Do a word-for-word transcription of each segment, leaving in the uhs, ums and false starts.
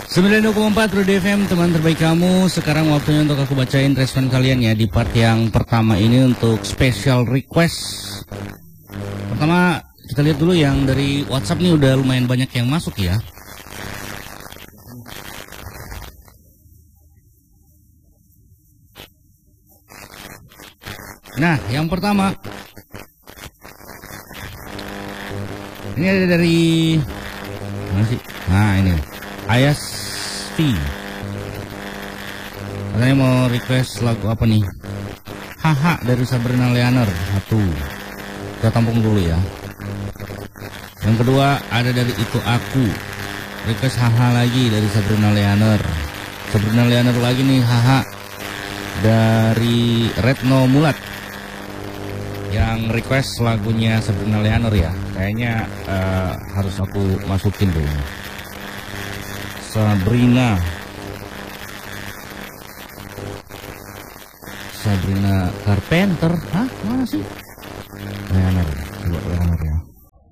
sembilan puluh dua koma empat Rudy F M, teman terbaik kamu. Sekarang waktunya untuk aku bacain respon kalian ya di part yang pertama ini untuk special request. Pertama kita lihat dulu yang dari WhatsApp nih, udah lumayan banyak yang masuk ya. Nah, yang pertama ini ada dari mana sih? Nah, ini Ayas V. Katanya mau request lagu apa nih? Haha dari Sabrina Leaner. Satu. Kita tampung dulu ya. Yang kedua ada dari Itu Aku. Request haha lagi dari Sabrina Leaner. Sabrina Leaner lagi nih, haha dari Retno Mulat. Yang request lagunya Sabrina Leaner ya. Kayaknya uh, harus aku masukin dulu. Sabrina Sabrina Carpenter. Hah? Mana sih? Leaner. Coba Leaner ya.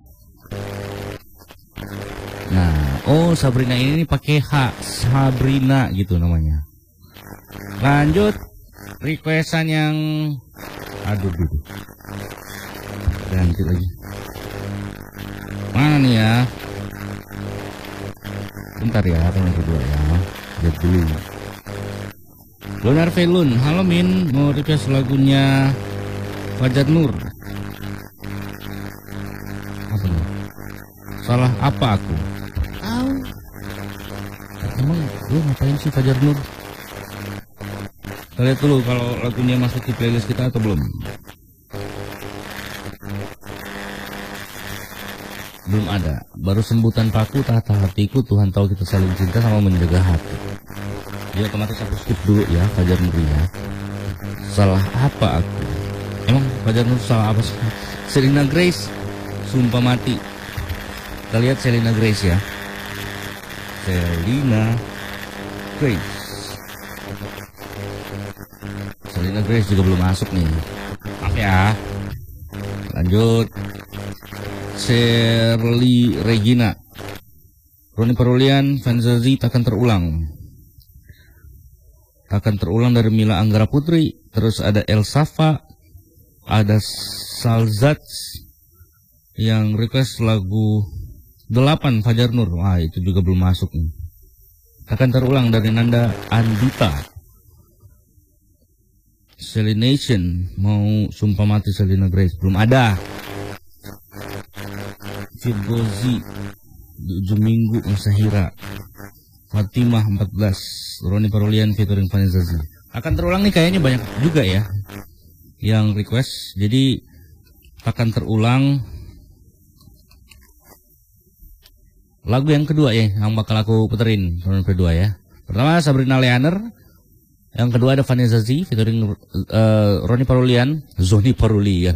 Nah, oh Sabrina ini pakai H. Sabrina gitu namanya. Lanjut requestan yang aduh dulu. Ganti lagi. Mana nih ya? Bentar ya, yang kedua ya. Lihat dulu. Lonar Velun, halo Min, mau request lagunya Fajar Nur. Apa nih? Salah apa aku? Tahu. Emang lu ngapain sih Fajar Nur? Kita lihat dulu kalau lagunya masuk di playlist kita atau belum. Belum ada. Baru sembutan paku tata hatiku, Tuhan tahu kita saling cinta sama menjaga hati. Jadi otomatis aku skip dulu ya Fajar Nur ya. Salah apa aku? Emang Fajar Nur salah apa sih? Selena Grace, Sumpah Mati. Kita lihat Selena Grace ya. Selena Grace. Selena Grace juga belum masuk nih. Maaf ya. Lanjut. Shirley Regina, Roni Perulian, Fanzazi takkan terulang. Takkan terulang dari Mila Anggara Putri. Terus ada El Safa, ada Salzat yang request lagu delapan Fajar Nur. Wah, itu juga belum masuk nih. Takkan terulang dari Nanda Andita. Selination mau Sumpah Mati Selena Grace belum ada. Firgozi tujuh minggu Musahira, Fatimah empat belas, Roni Perulian featuring Fanzazi. Akan terulang nih kayaknya banyak juga ya yang request. Jadi akan terulang lagu yang kedua ya, yang bakal aku puterin tahun kedua ya. Pertama Sabrina Leaner, yang kedua ada Fanzazi featuring uh, Roni Perulian, Zoni Perulian.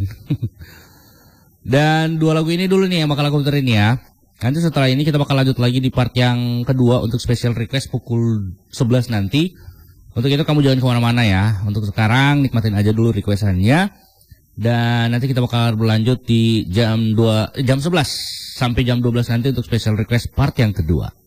Dan dua lagu ini dulu nih yang bakal aku puterin ya. Nanti setelah ini kita bakal lanjut lagi di part yang kedua untuk special request pukul sebelas nanti. Untuk itu kamu jangan kemana-mana ya. Untuk sekarang nikmatin aja dulu requestannya. Dan nanti kita bakal berlanjut di jam dua, jam sebelas sampai jam dua belas nanti untuk special request part yang kedua.